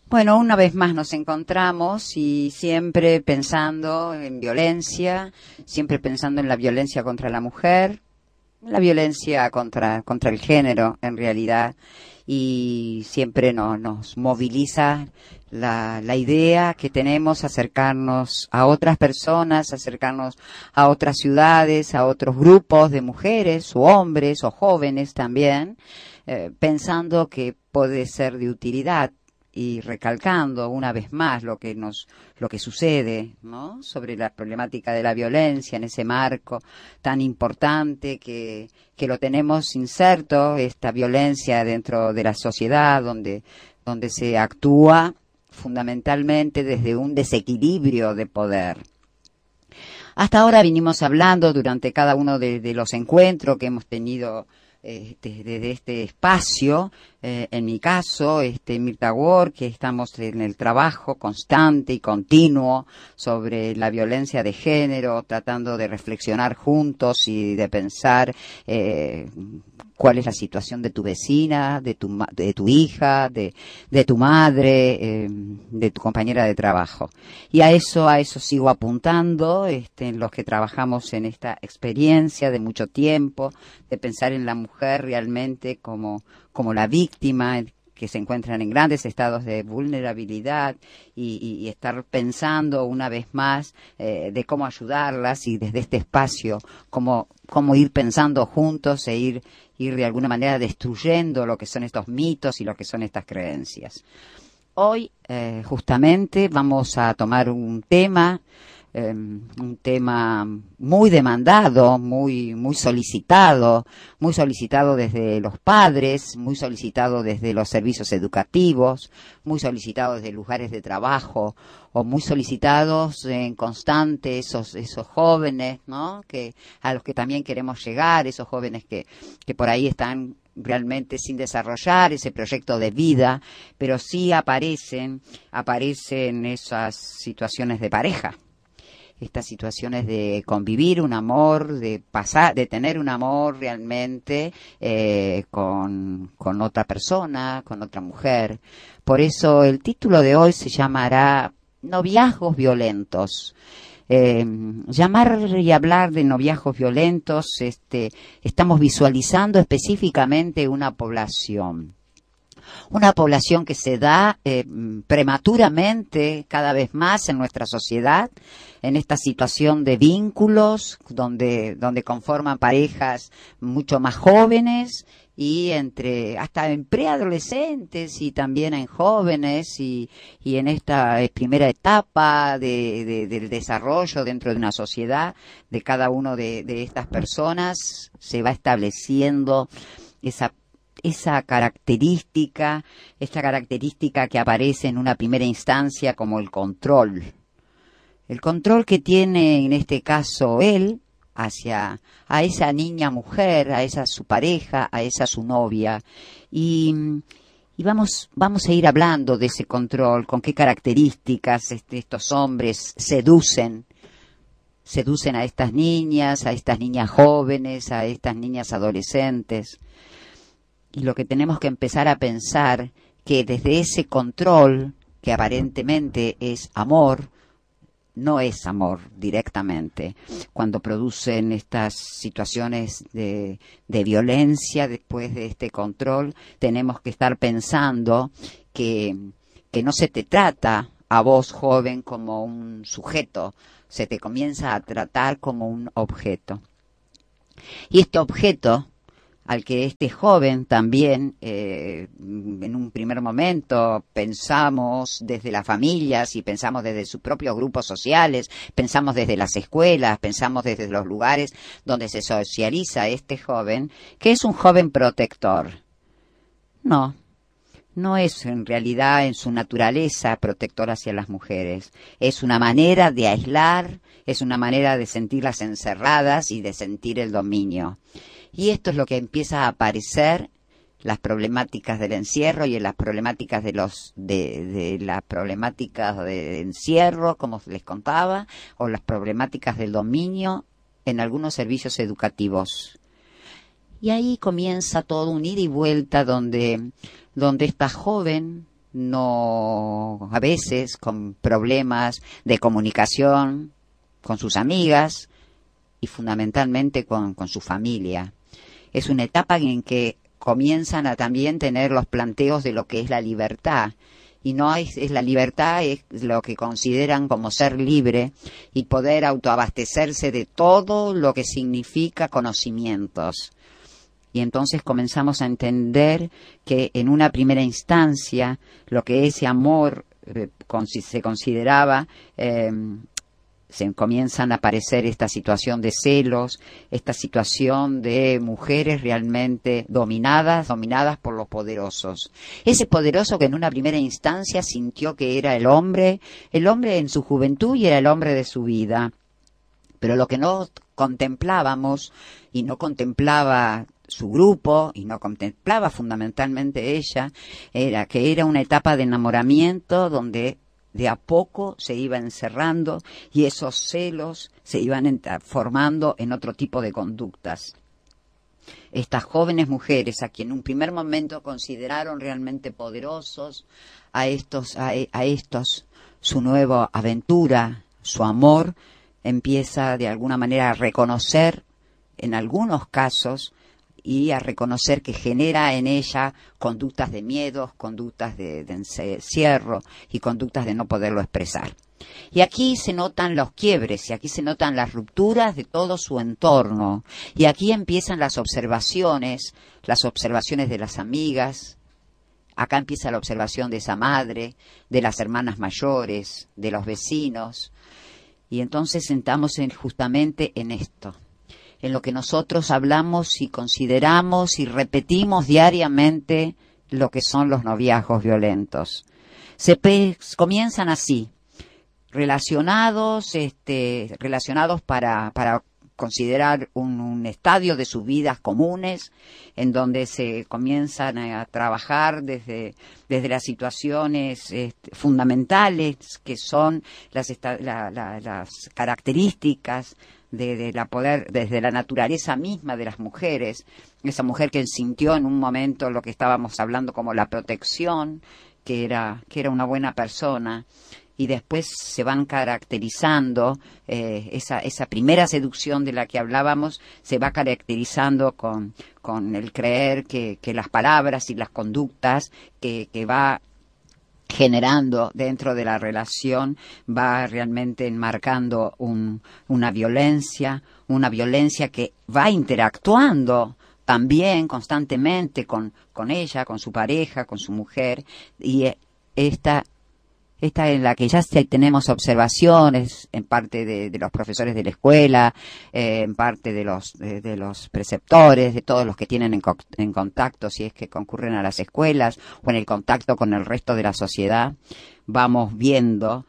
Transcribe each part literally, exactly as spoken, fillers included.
Bueno, una vez más nos encontramos y siempre pensando en violencia, siempre pensando en la violencia contra la mujer, la violencia contra, contra el género en realidad, y siempre no, nos moviliza la, la idea que tenemos acercarnos a otras personas, acercarnos a otras ciudades, a otros grupos de mujeres o hombres o jóvenes también, eh, pensando que puede ser de utilidad. Y recalcando una vez más lo que nos, lo que sucede, ¿no? Sobre la problemática de la violencia en ese marco tan importante que, que lo tenemos inserto, esta violencia dentro de la sociedad donde, donde se actúa fundamentalmente desde un desequilibrio de poder. Hasta ahora vinimos hablando durante cada uno de, de los encuentros que hemos tenido Este, desde este espacio, eh, en mi caso, este Mirta Ward, que estamos en el trabajo constante y continuo sobre la violencia de género, tratando de reflexionar juntos y de pensar eh, cuál es la situación de tu vecina, de tu, de tu hija, de, de tu madre, eh, de tu compañera de trabajo. Y a eso, a eso sigo apuntando, este, en los que trabajamos en esta experiencia de mucho tiempo, de pensar en la mujer realmente como, como la víctima, que se encuentran en grandes estados de vulnerabilidad y, y, y estar pensando una vez más eh, de cómo ayudarlas y desde este espacio, cómo, cómo ir pensando juntos e ir, ir de alguna manera destruyendo lo que son estos mitos y lo que son estas creencias. Hoy, eh, justamente, vamos a tomar un tema, eh, un tema muy demandado, muy, muy solicitado, muy solicitado desde los padres, muy solicitado desde los servicios educativos, muy solicitado desde lugares de trabajo, o muy solicitados en constante esos, esos jóvenes, ¿no? Que, a los que también queremos llegar, esos jóvenes que, que por ahí están realmente sin desarrollar ese proyecto de vida, pero sí aparecen, aparecen esas situaciones de pareja, estas situaciones de convivir un amor, de pasar, de tener un amor realmente eh, con, con otra persona, con otra mujer. Por eso el título de hoy se llamará Noviazgos violentos. Eh, llamar y hablar de noviazgos violentos, este, estamos visualizando específicamente una población. Una población que se da eh, prematuramente cada vez más en nuestra sociedad, en esta situación de vínculos, donde, donde conforman parejas mucho más jóvenes y entre hasta en preadolescentes y también en jóvenes y, y en esta primera etapa de, de, del desarrollo dentro de una sociedad de cada uno de, de estas personas se va estableciendo esa esa característica, esta característica que aparece en una primera instancia como el control. El control que tiene en este caso él hacia a esa niña mujer, a esa su pareja, a esa su novia. Y, y vamos, vamos a ir hablando de ese control, con qué características este, estos hombres seducen, seducen a estas niñas, a estas niñas jóvenes, a estas niñas adolescentes. Y lo que tenemos que empezar a pensar que desde ese control, que aparentemente es amor, no es amor directamente. Cuando producen estas situaciones de, de violencia después de este control, tenemos que estar pensando que, que no se te trata a vos, joven, como un sujeto, se te comienza a tratar como un objeto. Y este objeto, al que este joven también, eh, en un primer momento, pensamos desde las familias y pensamos desde sus propios grupos sociales, pensamos desde las escuelas, pensamos desde los lugares donde se socializa este joven, que es un joven protector. No, no es en realidad en su naturaleza protector hacia las mujeres. Es una manera de aislar, es una manera de sentirlas encerradas y de sentir el dominio. Y esto es lo que empieza a aparecer, las problemáticas del encierro y en las problemáticas de los de, de las problemáticas de encierro, como les contaba, o las problemáticas del dominio en algunos servicios educativos. Y ahí comienza todo un ida y vuelta donde, donde esta joven no, a veces con problemas de comunicación con sus amigas y fundamentalmente con, con su familia. Es una etapa en que comienzan a también tener los planteos de lo que es la libertad. Y no es, es la libertad, es lo que consideran como ser libre y poder autoabastecerse de todo lo que significa conocimientos. Y entonces comenzamos a entender que en una primera instancia lo que ese amor eh, se consideraba, eh, se comienzan a aparecer esta situación de celos, esta situación de mujeres realmente dominadas, dominadas por los poderosos. Ese poderoso que en una primera instancia sintió que era el hombre, el hombre en su juventud y era el hombre de su vida. Pero lo que no contemplábamos, y no contemplaba su grupo, y no contemplaba fundamentalmente ella, era que era una etapa de enamoramiento donde de a poco se iba encerrando y esos celos se iban formando en otro tipo de conductas. Estas jóvenes mujeres, a quien en un primer momento consideraron realmente poderosos, a estos, a, a estos su nueva aventura, su amor, empieza de alguna manera a reconocer, en algunos casos, y a reconocer que genera en ella conductas de miedos, conductas de, de encierro y conductas de no poderlo expresar. Y aquí se notan los quiebres, y aquí se notan las rupturas de todo su entorno, y aquí empiezan las observaciones, las observaciones de las amigas, acá empieza la observación de esa madre, de las hermanas mayores, de los vecinos, y entonces sentamos en, justamente en esto, en lo que nosotros hablamos y consideramos y repetimos diariamente lo que son los noviazgos violentos. Se pe- comienzan así, relacionados, este, relacionados para, para considerar un, un estadio de sus vidas comunes, en donde se comienzan a trabajar desde, desde las situaciones este, fundamentales, que son las, esta, la, la, las características de, de la poder, desde la naturaleza misma de las mujeres, esa mujer que sintió en un momento lo que estábamos hablando como la protección, que era, que era una buena persona, y después se van caracterizando, eh, esa, esa primera seducción de la que hablábamos, se va caracterizando con, con el creer que, que las palabras y las conductas que, que va generando dentro de la relación va realmente enmarcando un, una violencia, una violencia que va interactuando también constantemente con, con ella, con su pareja, con su mujer, y esta Esta en la que ya tenemos observaciones en parte de, de los profesores de la escuela, eh, en parte de los de, de los preceptores, de todos los que tienen en, co en contacto, si es que concurren a las escuelas, o en el contacto con el resto de la sociedad, vamos viendo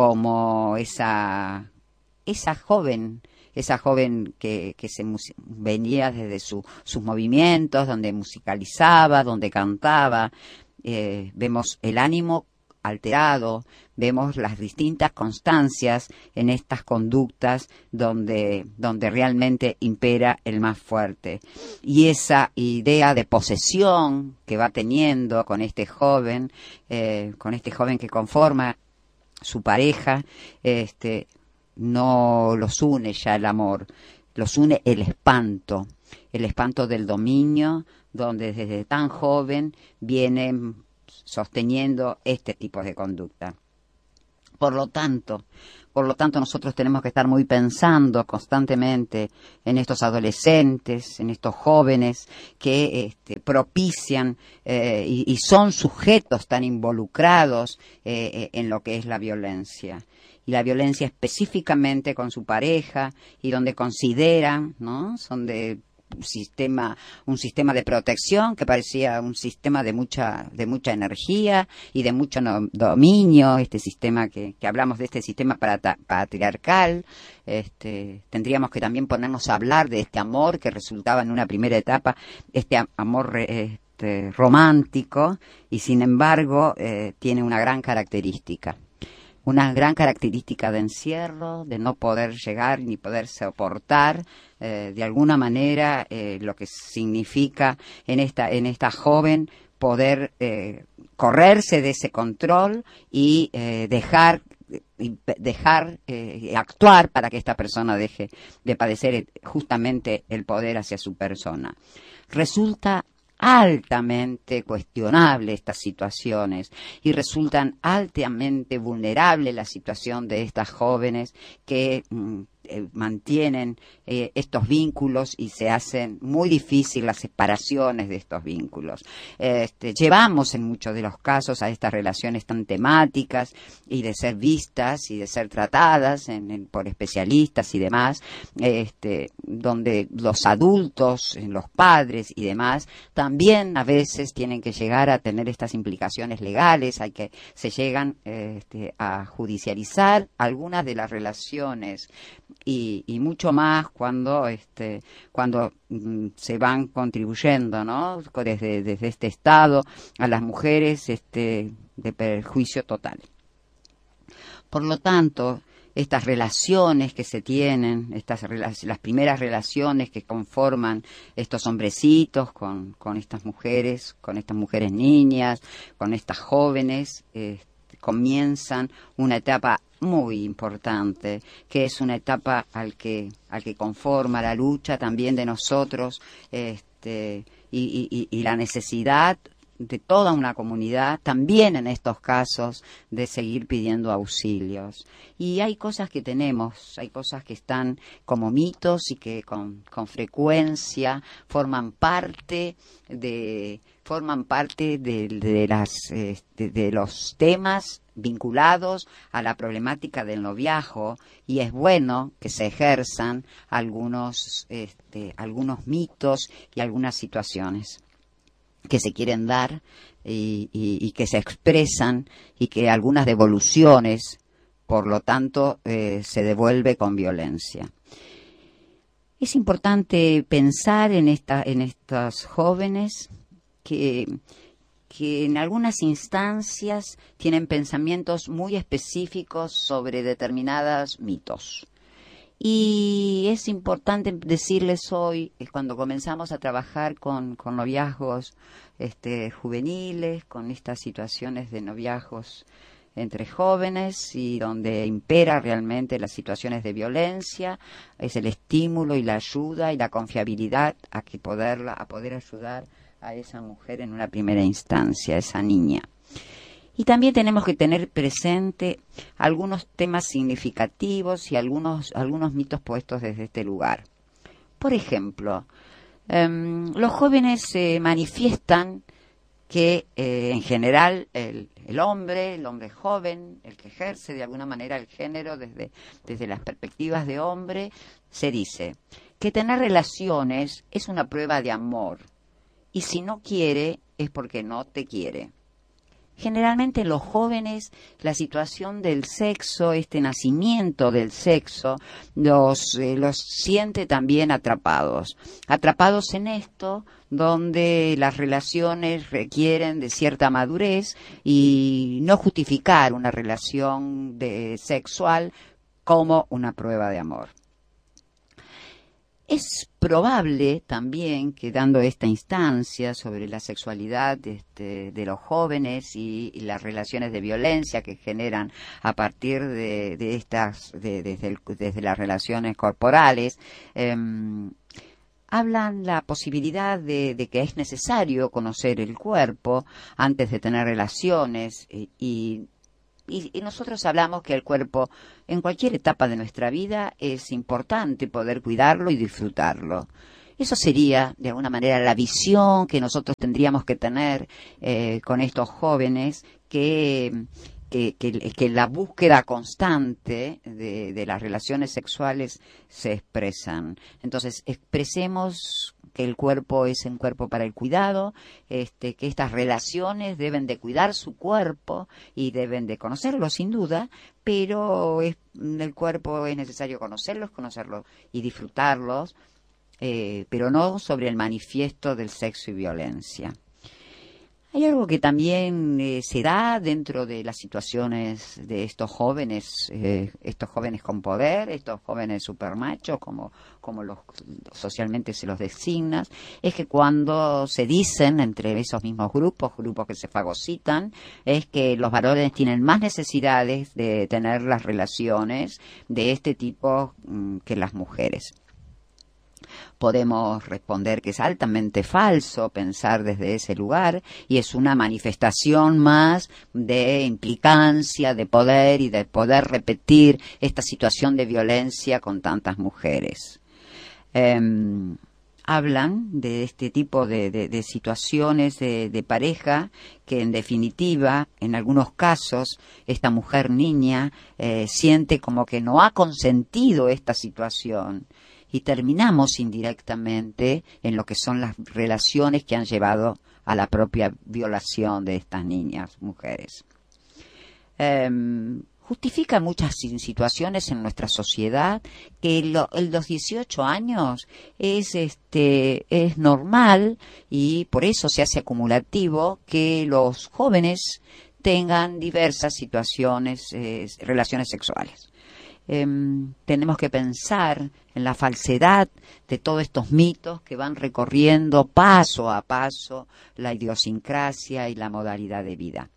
cómo esa, esa joven, esa joven que, que se venía desde su, sus movimientos, donde musicalizaba, donde cantaba, eh, vemos el ánimo alterado, vemos las distintas constancias en estas conductas donde, donde realmente impera el más fuerte. Y esa idea de posesión que va teniendo con este joven, eh, con este joven que conforma su pareja, este, no los une ya el amor, los une el espanto, el espanto del dominio, donde desde tan joven vienen sosteniendo este tipo de conducta. Por lo tanto, por lo tanto nosotros tenemos que estar muy pensando constantemente en estos adolescentes, en estos jóvenes que este, propician eh, y, y son sujetos tan involucrados eh, en lo que es la violencia. Y la violencia específicamente con su pareja, y donde consideran, ¿no? Son de sistema, un sistema de protección que parecía un sistema de mucha, de mucha energía y de mucho no, dominio, este sistema que, que hablamos de este sistema patriarcal, este, tendríamos que también ponernos a hablar de este amor que resultaba en una primera etapa, este amor este, romántico, y sin embargo eh, tiene una gran característica. Una gran característica de encierro, de no poder llegar ni poder soportar eh, de alguna manera eh, lo que significa en esta, en esta joven poder eh, correrse de ese control y eh, dejar y dejar eh, actuar para que esta persona deje de padecer justamente el poder hacia su persona. Resulta altamente cuestionable estas situaciones y resultan altamente vulnerables la situación de estas jóvenes que mm, eh, mantienen eh, estos vínculos y se hacen muy difícil las separaciones de estos vínculos. Este, llevamos en muchos de los casos a estas relaciones tan temáticas y de ser vistas y de ser tratadas en, en, por especialistas y demás, este, donde los adultos, los padres y demás también a veces tienen que llegar a tener estas implicaciones legales, hay que se llegan este, a judicializar algunas de las relaciones y, y mucho más cuando este cuando mm, se van contribuyendo, ¿no? Desde, desde este Estado a las mujeres este de perjuicio total. Por lo tanto, estas relaciones que se tienen, estas las primeras relaciones que conforman estos hombrecitos con, con estas mujeres, con estas mujeres niñas, con estas jóvenes, eh, comienzan una etapa muy importante, que es una etapa al que al que conforma la lucha también de nosotros, este, y, y, y la necesidad de toda una comunidad, también en estos casos, de seguir pidiendo auxilios. Y hay cosas que tenemos, hay cosas que están como mitos y que con, con frecuencia forman parte de forman parte de, de las eh, de, de los temas vinculados a la problemática del noviazgo, y es bueno que se ejerzan algunos este, algunos mitos y algunas situaciones que se quieren dar y, y, y que se expresan y que algunas devoluciones, por lo tanto, eh, se devuelve con violencia. Es importante pensar en esta, en estos jóvenes que, que en algunas instancias tienen pensamientos muy específicos sobre determinados mitos. Y es importante decirles hoy, cuando comenzamos a trabajar con, con noviazgos este, juveniles, con estas situaciones de noviazgos entre jóvenes y donde impera realmente las situaciones de violencia, es el estímulo y la ayuda y la confiabilidad a, que poderla, a poder ayudar a esa mujer en una primera instancia, a esa niña. Y también tenemos que tener presente algunos temas significativos y algunos, algunos mitos puestos desde este lugar. Por ejemplo, eh, los jóvenes se eh, manifiestan que eh, en general el, el hombre, el hombre joven, el que ejerce de alguna manera el género desde, desde las perspectivas de hombre, se dice que tener relaciones es una prueba de amor y si no quiere es porque no te quiere. Generalmente los jóvenes, la situación del sexo, este nacimiento del sexo, los, eh, los siente también atrapados. Atrapados en esto, donde las relaciones requieren de cierta madurez y no justificar una relación de, sexual como una prueba de amor. Es probable también que dando esta instancia sobre la sexualidad de, este, de los jóvenes y, y las relaciones de violencia que generan a partir de, de estas, de, desde, el, desde las relaciones corporales, eh, hablan la posibilidad de, de que es necesario conocer el cuerpo antes de tener relaciones y, y Y, y nosotros hablamos que el cuerpo en cualquier etapa de nuestra vida es importante poder cuidarlo y disfrutarlo. Eso sería, de alguna manera, la visión que nosotros tendríamos que tener eh, con estos jóvenes que, que, que, que la búsqueda constante de, de las relaciones sexuales se expresan. Entonces, expresemos que el cuerpo es un cuerpo para el cuidado, este, que estas relaciones deben de cuidar su cuerpo y deben de conocerlo sin duda, pero es, el cuerpo es necesario conocerlos, conocerlo y disfrutarlos, eh, pero no sobre el manifiesto del sexo y violencia. Hay algo que también eh, se da dentro de las situaciones de estos jóvenes, eh, estos jóvenes con poder, estos jóvenes supermachos, como, como los socialmente se los designa, es que cuando se dicen entre esos mismos grupos, grupos que se fagocitan, es que los varones tienen más necesidades de tener las relaciones de este tipo mm, que las mujeres. Podemos responder que es altamente falso pensar desde ese lugar y es una manifestación más de implicancia, de poder y de poder repetir esta situación de violencia con tantas mujeres. Eh, hablan de este tipo de, de, de situaciones de, de pareja que en definitiva, en algunos casos, esta mujer niña eh, siente como que no ha consentido esta situación. Y terminamos indirectamente en lo que son las relaciones que han llevado a la propia violación de estas niñas, mujeres. Eh, justifica muchas situaciones en nuestra sociedad que lo, en los dieciocho años es, este, es normal y por eso se hace acumulativo que los jóvenes tengan diversas situaciones, eh, relaciones sexuales. Eh, tenemos que pensar en la falsedad de todos estos mitos que van recorriendo paso a paso la idiosincrasia y la modalidad de vida.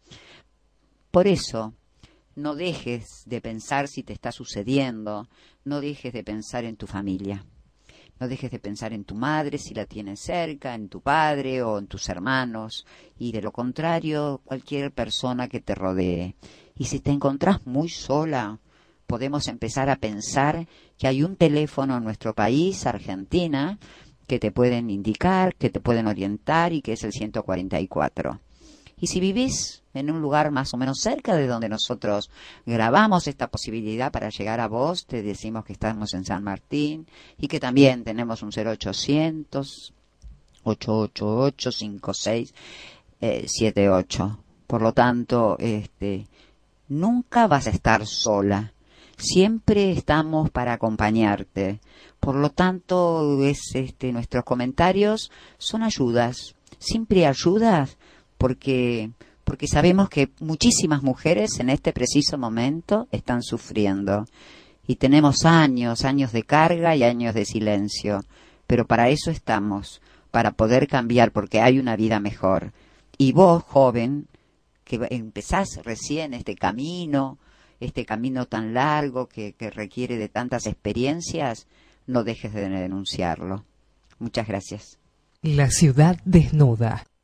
Por eso, no dejes de pensar si te está sucediendo, no dejes de pensar en tu familia, no dejes de pensar en tu madre si la tienes cerca, en tu padre o en tus hermanos, y de lo contrario, cualquier persona que te rodee. Y si te encontrás muy sola, podemos empezar a pensar que hay un teléfono en nuestro país, Argentina, que te pueden indicar, que te pueden orientar y que es el ciento cuarenta y cuatro. Y si vivís en un lugar más o menos cerca de donde nosotros grabamos esta posibilidad para llegar a vos, te decimos que estamos en San Martín y que también tenemos un cero ochocientos, ocho ocho ocho, cinco seis siete ocho. Por lo tanto, este, nunca vas a estar sola. Siempre estamos para acompañarte. Por lo tanto, es, este, nuestros comentarios son ayudas, siempre ayudas, porque, porque sabemos que muchísimas mujeres en este preciso momento están sufriendo. Y tenemos años, años de carga y años de silencio. Pero para eso estamos, para poder cambiar, porque hay una vida mejor. Y vos, joven, que empezás recién este camino, este camino tan largo que, que requiere de tantas experiencias, no dejes de denunciarlo. Muchas gracias. La ciudad desnuda.